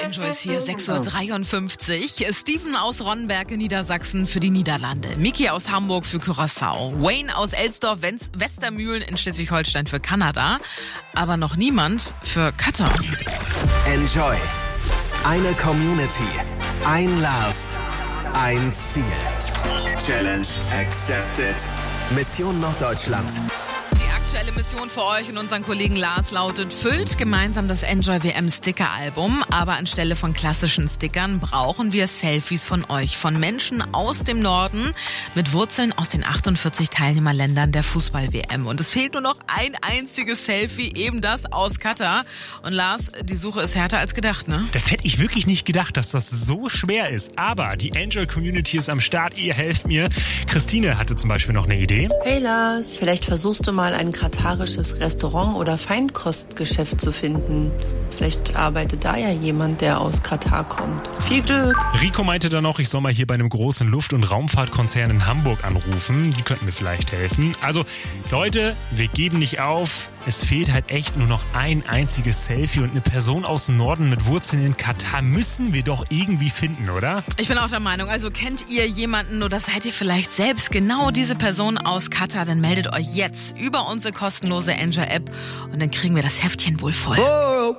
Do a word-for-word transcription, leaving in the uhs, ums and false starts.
Enjoy ist hier, sechs Uhr dreiundfünfzig. Steven aus Ronnenberg in Niedersachsen für die Niederlande. Miki aus Hamburg für Curaçao. Wayne aus Elsdorf, Westermühlen in Schleswig-Holstein für Kanada. Aber noch niemand für Katar. Enjoy. Eine Community. Ein Lars. Ein Ziel. Challenge accepted. Mission Norddeutschland. Die aktuelle Mission für euch und unseren Kollegen Lars lautet: Füllt gemeinsam das Enjoy W M Sticker-Album, aber anstelle von klassischen Stickern brauchen wir Selfies von euch, von Menschen aus dem Norden mit Wurzeln aus den achtundvierzig Teilnehmerländern der Fußball-W M. Und es fehlt nur noch ein einziges Selfie, eben das aus Katar. Und Lars, die Suche ist härter als gedacht, ne? Das hätte ich wirklich nicht gedacht, dass das so schwer ist. Aber die Enjoy-Community ist am Start, ihr helft mir. Christine hatte zum Beispiel noch eine Idee. Hey Lars, vielleicht versuchst du mal ein katarisches Restaurant oder Feinkostgeschäft zu finden. Vielleicht arbeitet da ja jemand, der aus Katar kommt. Viel Glück! Rico meinte dann noch, ich soll mal hier bei einem großen Luft- und Raumfahrtkonzern in Hamburg anrufen. Die könnten mir vielleicht helfen. Also Leute, wir geben nicht auf. Es fehlt halt echt nur noch ein einziges Selfie und eine Person aus dem Norden mit Wurzeln in Katar müssen wir doch irgendwie finden, oder? Ich bin auch der Meinung, also kennt ihr jemanden oder seid ihr vielleicht selbst genau diese Person aus Katar, dann meldet euch jetzt über unsere kostenlose Enjoy-App und dann kriegen wir das Heftchen wohl voll. Oh.